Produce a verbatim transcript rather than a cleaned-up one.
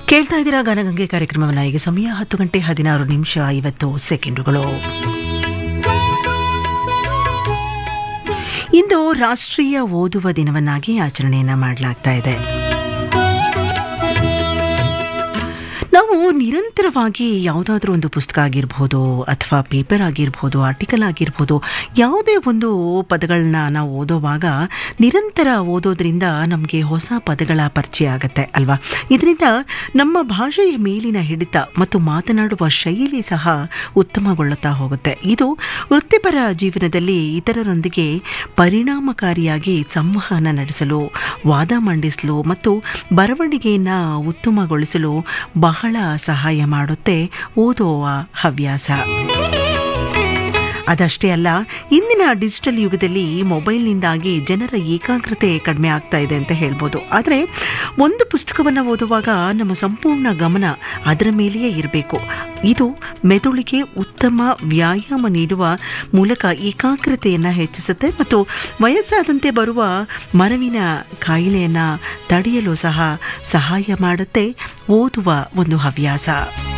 ಕೇಳ್ತಾ ಇದ್ದೀರಾ ಗಾನಗಂಗೆ ಕಾರ್ಯಕ್ರಮವನ್ನು. ಈಗ ಸಮಯ ಹತ್ತು ಗಂಟೆ ಹದಿನಾರು ನಿಮಿಷ ಐವತ್ತು ಸೆಕೆಂಡುಗಳು. ಇಂದು ರಾಷ್ಟ್ರೀಯ ಓದುವ ದಿನವನ್ನಾಗಿ ಆಚರಣೆಯನ್ನು ಮಾಡಲಾಗ್ತಾ ಇದೆ. ನಾವು ನಿರಂತರವಾಗಿ ಯಾವುದಾದ್ರೂ ಒಂದು ಪುಸ್ತಕ ಆಗಿರ್ಬೋದು ಅಥವಾ ಪೇಪರ್ ಆಗಿರ್ಬೋದು, ಆರ್ಟಿಕಲ್ ಆಗಿರ್ಬೋದು, ಯಾವುದೇ ಒಂದು ಪದಗಳನ್ನ ನಾವು ಓದೋವಾಗ ನಿರಂತರ ಓದೋದ್ರಿಂದ ನಮಗೆ ಹೊಸ ಪದಗಳ ಪರಿಚಯ ಆಗುತ್ತೆ ಅಲ್ವಾ. ಇದರಿಂದ ನಮ್ಮ ಭಾಷೆಯ ಮೇಲಿನ ಹಿಡಿತ ಮತ್ತು ಮಾತನಾಡುವ ಶೈಲಿ ಸಹ ಉತ್ತಮಗೊಳ್ಳುತ್ತಾ ಹೋಗುತ್ತೆ. ಇದು ವೃತ್ತಿಪರ ಜೀವನದಲ್ಲಿ ಇತರರೊಂದಿಗೆ ಪರಿಣಾಮಕಾರಿಯಾಗಿ ಸಂವಹನ ನಡೆಸಲು, ವಾದ ಮಂಡಿಸಲು ಮತ್ತು ಬರವಣಿಗೆಯನ್ನು ಉತ್ತಮಗೊಳಿಸಲು ಬಹಳ ಸಹಾಯ ಮಾಡುತ್ತೆ ಓದುವ ಹವ್ಯಾಸ. ಅದಷ್ಟೇ ಅಲ್ಲ, ಇಂದಿನ ಡಿಜಿಟಲ್ ಯುಗದಲ್ಲಿ ಮೊಬೈಲ್ನಿಂದಾಗಿ ಜನರ ಏಕಾಗ್ರತೆ ಕಡಿಮೆ ಆಗ್ತಾ ಇದೆ ಅಂತ ಹೇಳ್ಬೋದು. ಆದರೆ ಒಂದು ಪುಸ್ತಕವನ್ನು ಓದುವಾಗ ನಮ್ಮ ಸಂಪೂರ್ಣ ಗಮನ ಅದರ ಮೇಲೆಯೇ ಇರಬೇಕು. ಇದು ಮೆದುಳಿಗೆ ಉತ್ತಮ ವ್ಯಾಯಾಮ ನೀಡುವ ಮೂಲಕ ಏಕಾಗ್ರತೆಯನ್ನು ಹೆಚ್ಚಿಸುತ್ತೆ ಮತ್ತು ವಯಸ್ಸಾದಂತೆ ಬರುವ ಮನವಿನ ಕಾಯಿಲೆಯನ್ನು ತಡೆಯಲು ಸಹ ಸಹಾಯ ಮಾಡುತ್ತೆ ಓದುವ ಒಂದು ಹವ್ಯಾಸ.